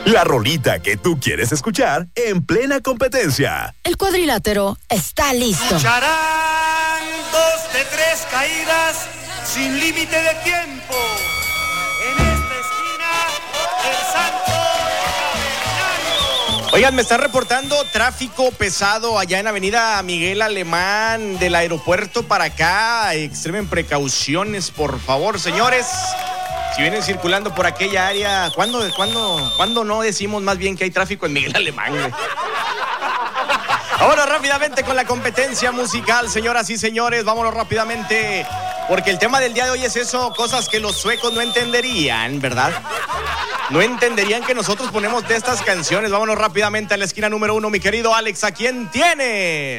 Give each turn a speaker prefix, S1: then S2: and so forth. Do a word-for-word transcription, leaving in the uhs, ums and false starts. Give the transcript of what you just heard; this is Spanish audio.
S1: La rolita que tú quieres escuchar en plena competencia.
S2: El cuadrilátero está listo.
S3: Escucharán dos de tres caídas sin límite de tiempo. En esta esquina, el Santo Cavernario.
S4: Oigan, me están reportando tráfico pesado allá en Avenida Miguel Alemán del aeropuerto para acá. Extremen precauciones, por favor, señores. Si vienen circulando por aquella área, ¿cuándo, cuándo, cuándo no decimos más bien que hay tráfico en Miguel Alemán, güey? Vámonos rápidamente con la competencia musical, señoras y señores. Vámonos rápidamente, porque el tema del día de hoy es eso, cosas que los suecos no entenderían, ¿verdad? No entenderían que nosotros ponemos de estas canciones. Vámonos rápidamente a la esquina número uno, mi querido Alex. ¿A quién tiene?